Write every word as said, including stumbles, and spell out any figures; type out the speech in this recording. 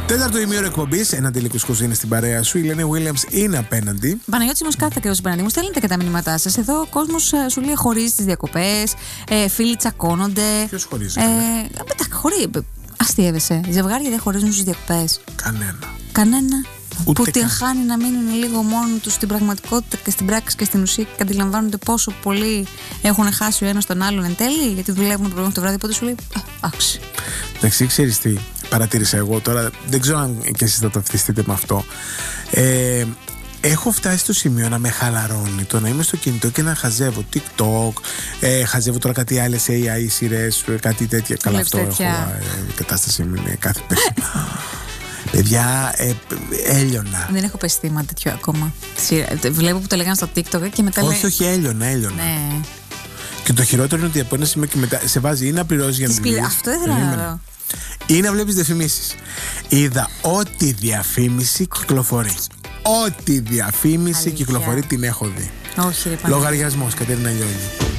Τέταρτο ημίωρο εκπομπής, ένα τελικός κουζίνη στην παρέα σου. Η Λένε Williams είναι απέναντι. Παναγιώτης Μος κάθε καιρός απέναντι μου. Στέλνετε και τα μηνύματά σας. Εδώ ο κόσμος ε, σου λέει χωρίζει τις διακοπές, ε, φίλοι τσακώνονται. Ποιος χωρίζει? Ε, ε, χωρί, αστείευεσαι. Ζευγάρια δεν χωρίζουν στις διακοπές. Κανένα. Κανένα. Ούτε που την καν. χάνει να μείνουν λίγο μόνοι τους στην πραγματικότητα και στην πράξη και στην ουσία και αντιλαμβάνονται πόσο πολύ έχουν χάσει ο ένας τον άλλον εν τέλει, γιατί δουλεύουν το πρωί το βράδυ. Οπότε σου λέει άξι. Εντάξει, ξέρεις τι παρατήρησα εγώ τώρα, δεν ξέρω αν και εσείς θα ταυτιστείτε με αυτό. Ε, έχω φτάσει στο σημείο να με χαλαρώνει το να είμαι στο κινητό και να χαζεύω TikTok, ε, χαζεύω τώρα κάτι άλλες έι άι σειρές, κάτι τέτοια. Καλά, αυτό έχω. Ε, η κατάσταση μου είναι κάθε πέρα. Παιδιά, ε, έλειωνα. Δεν έχω πεστήμα τέτοιο ακόμα. Βλέπω που το λέγανε στο TikTok και μετά. Όχι, λέει... όχι, έλειωνα, έλειωνα. Ναι. Και το χειρότερο είναι ότι από ένα σημείο και μετά σε βάζει ή να πληρώσεις για να μιλήσεις. Αυτό ήθελα να δω. Ή να βλέπεις διαφημίσεις. Είδα ό,τι διαφήμιση κυκλοφορεί. Ό,τι διαφήμιση Αλήθεια. κυκλοφορεί την έχω δει. Όχι, ρε, Λογαριασμός, Κατερίνα Λιόλη.